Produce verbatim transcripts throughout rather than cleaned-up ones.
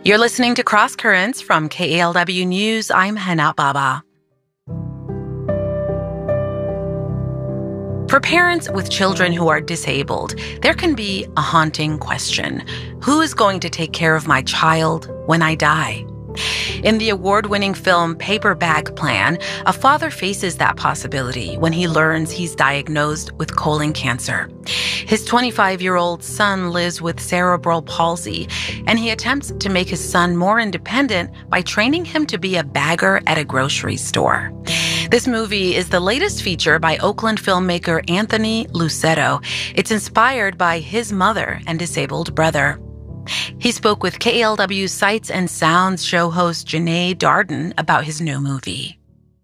You're listening to Cross Currents from K A L W News. I'm Hana Baba. For parents with children who are disabled, there can be a haunting question. Who is going to take care of my child when I die? In the award-winning film Paper Bag Plan, a father faces that possibility when he learns he's diagnosed with colon cancer. His twenty-five-year-old son lives with cerebral palsy, and he attempts to make his son more independent by training him to be a bagger at a grocery store. This movie is the latest feature by Oakland filmmaker Anthony Luceto. It's inspired by his mother and disabled brother. He spoke with K A L W Sights and Sounds show host Janae Darden about his new movie.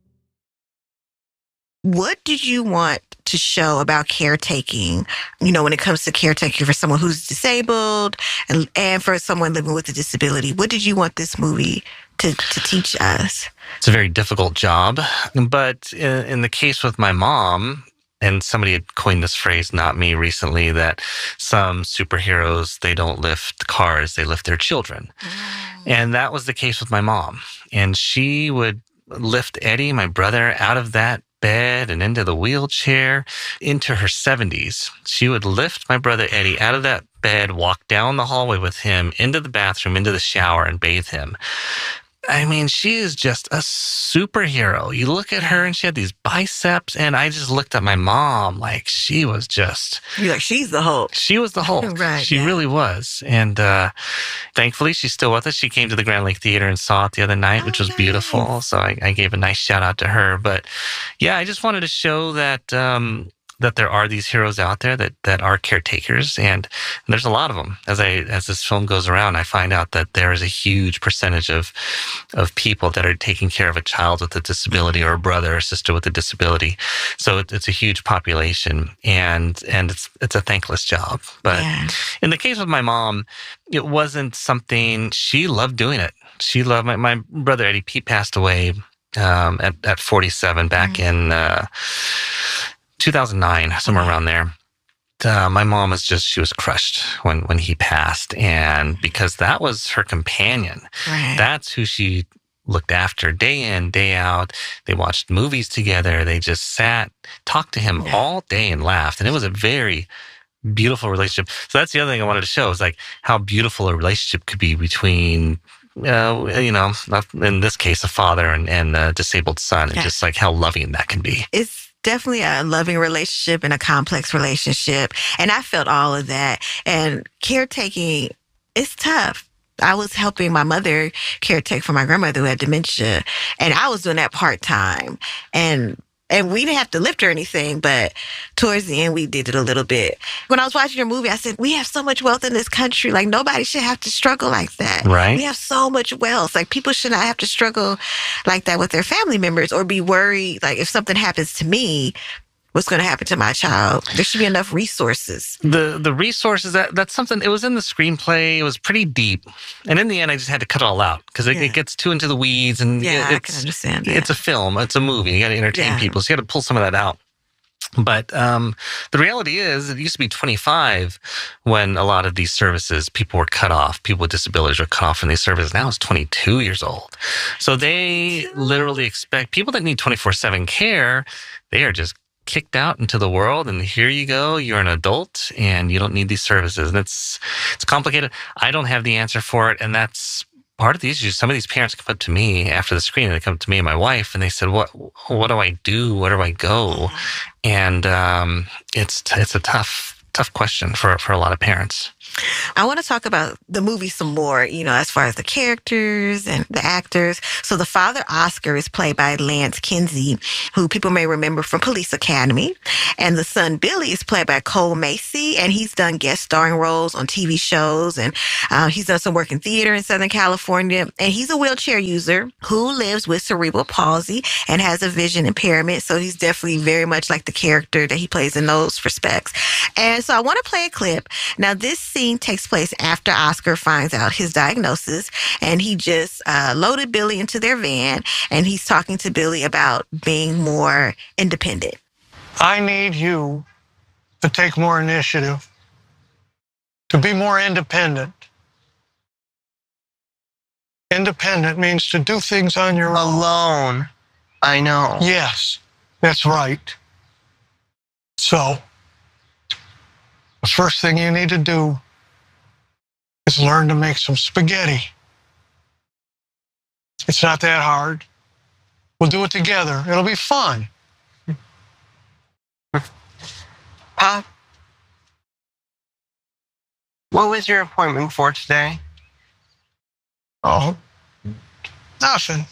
What did you want to show about caretaking, you know, when it comes to caretaking for someone who's disabled and, and for someone living with a disability? What did you want this movie to, to teach us? It's a very difficult job, but in, in the case with my mom, and somebody had coined this phrase, not me, recently, that some superheroes, they don't lift cars, they lift their children. Mm. And that was the case with my mom. And she would lift Eddie, my brother, out of that bed and into the wheelchair into her seventies. She would lift my brother Eddie out of that bed, walk down the hallway with him, into the bathroom, into the shower, and bathe him. I mean, she is just a superhero. You look at her and she had these biceps, and I just looked at my mom like she was just... You're like, she's the Hulk. She was the Hulk. Right, she yeah. really was. And uh, thankfully, she's still with us. She came to the Grand Lake Theater and saw it the other night, oh, which was nice. beautiful. So I, I gave a nice shout out to her. But yeah, I just wanted to show that... Um, that there are these heroes out there that, that are caretakers, and there's a lot of them. As I as this film goes around, I find out that there is a huge percentage of of people that are taking care of a child with a disability or a brother or sister with a disability. So it, it's a huge population, and and it's it's a thankless job. But yeah. In the case of my mom, it wasn't something she loved doing it. She loved my my brother Eddie. Pete passed away um, at at forty-seven back mm-hmm. in. Uh, two thousand nine, somewhere around there. Uh, my mom was just, she was crushed when, when he passed. And because that was her companion, right. That's who she looked after day in, day out. They watched movies together. They just sat, talked to him yeah. all day and laughed. And it was a very beautiful relationship. So that's the other thing I wanted to show is like how beautiful a relationship could be between Uh, you know, in this case, a father and, and a disabled son, and yeah. just like how loving that can be. It's definitely a loving relationship and a complex relationship. And I felt all of that. And caretaking is tough. I was helping my mother caretake for my grandmother who had dementia. And I was doing that part-time. And And we didn't have to lift or anything, but towards the end, we did it a little bit. When I was watching your movie, I said, we have so much wealth in this country. Like, nobody should have to struggle like that. Right. We have so much wealth. Like, people should not have to struggle like that with their family members or be worried, like, if something happens to me, what's going to happen to my child? There should be enough resources. The the resources, that that's something, it was in the screenplay. It was pretty deep. And in the end, I just had to cut it all out because it, yeah. it gets too into the weeds. And yeah, it's, I can understand that. It's a film. It's a movie. You got to entertain yeah. people. So you got to pull some of that out. But um, the reality is, it used to be twenty-five when a lot of these services, people were cut off. People with disabilities were cut off from these services. Now it's twenty-two years old. So they literally expect people that need twenty-four seven care, they are just kicked out into the world, and here you go, you're an adult and you don't need these services. And it's it's complicated. I don't have the answer for it, and that's part of the issue. Some of these parents come up to me after the screening, they come to me and my wife, and they said, what what do I do? Where do I go? And um, it's it's a tough tough question for, for a lot of parents. I want to talk about the movie some more, you know, as far as the characters and the actors. So the father, Oscar, is played by Lance Kinsey, who people may remember from Police Academy. And the son, Billy, is played by Cole Macy, and he's done guest starring roles on T V shows, and uh, he's done some work in theater in Southern California. And he's a wheelchair user who lives with cerebral palsy and has a vision impairment. So he's definitely very much like the character that he plays in those respects. And so I want to play a clip. Now, this scene takes place after Oscar finds out his diagnosis, and he just uh, loaded Billy into their van, and he's talking to Billy about being more independent. I need you to take more initiative, to be more independent. Independent means to do things on your own. Alone. I know. Yes, that's right. So, the first thing you need to do is learn to make some spaghetti. It's not that hard. We'll do it together. It'll be fun. Pop, what was your appointment for today? Oh, nothing.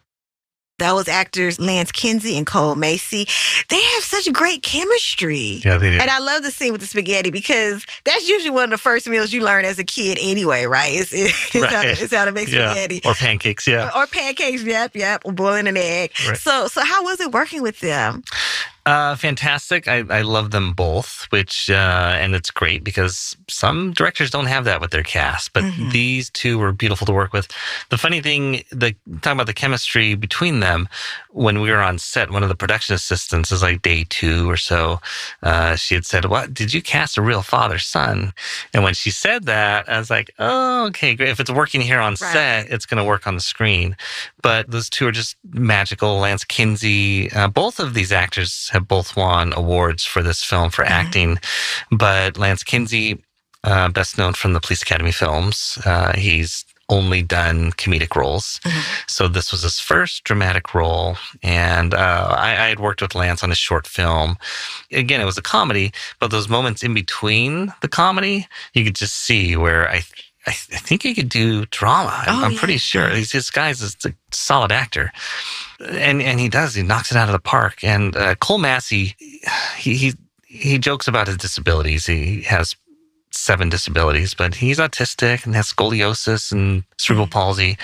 That was actors Lance Kinsey and Cole Macy. They have such great chemistry. Yeah, they do. And I love the scene with the spaghetti because that's usually one of the first meals you learn as a kid anyway, right? It's, it's, Right. how, to, it's how to make Yeah. spaghetti. Or pancakes, yeah. Or pancakes, yep, yep, or boiling an egg. Right. So so how was it working with them? Uh, fantastic. I, I love them both, which, uh, and it's great because some directors don't have that with their cast, but Mhm. these two were beautiful to work with. The funny thing, the talking about the chemistry between them, when we were on set, one of the production assistants is like day two or so. Uh, she had said, "What, did you cast a real father-son?" And when she said that, I was like, oh, okay, great. If it's working here on Right. set, it's going to work on the screen. But those two are just magical. Lance Kinsey, uh, both of these actors have both won awards for this film for Mhm. acting. But Lance Kinsey, uh, best known from the Police Academy films, uh, he's only done comedic roles. Mhm. So this was his first dramatic role. And uh, I, I had worked with Lance on a short film. Again, it was a comedy, but those moments in between the comedy, you could just see where I I, th- I think he could do drama. I'm, Oh, I'm yeah. pretty sure. He's, this guy's a, a solid actor. And and he does. He knocks it out of the park. And uh, Cole Massey, he, he he jokes about his disabilities. He has seven disabilities, but he's autistic and has scoliosis and cerebral palsy.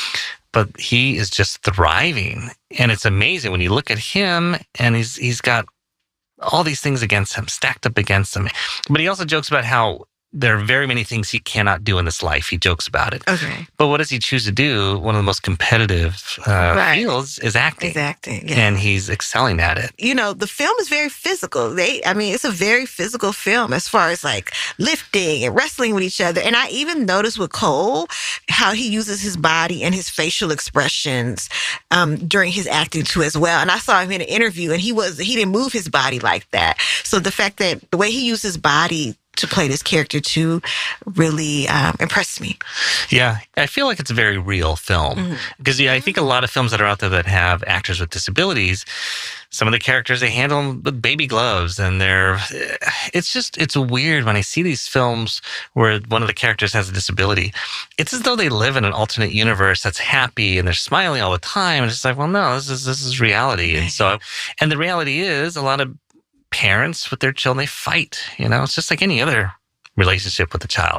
But he is just thriving. And it's amazing when you look at him and he's he's got all these things against him, stacked up against him. But he also jokes about how there are very many things he cannot do in this life. He jokes about it. Okay. But what does he choose to do? One of the most competitive uh, Right. fields is acting. Exactly. Yeah. And he's excelling at it. You know, the film is very physical. They, I mean, it's a very physical film as far as like lifting and wrestling with each other. And I even noticed with Cole how he uses his body and his facial expressions um, during his acting too as well. And I saw him in an interview, and he was he didn't move his body like that. So the fact that the way he used his body to play this character too really um, impressed me. Yeah, I feel like it's a very real film. Mhm. Because yeah, I think a lot of films that are out there that have actors with disabilities, some of the characters, they handle them with baby gloves, and they're, it's just, it's weird when I see these films where one of the characters has a disability. It's as though they live in an alternate universe that's happy and they're smiling all the time. And it's just like, well, no, this is, this is reality. And so, and the reality is a lot of parents with their children, they fight, you know, it's just like any other relationship with a child.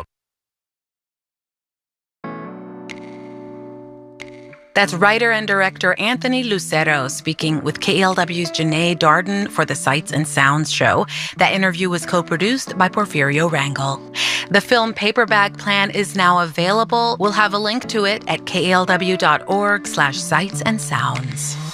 That's writer and director Anthony Lucero speaking with K L W's Janae Darden for the Sights and Sounds show. That interview was co-produced by Porfirio Rangel. The film Paper Bag Plan is now available. We'll have a link to it at klw.org slash sights and sounds.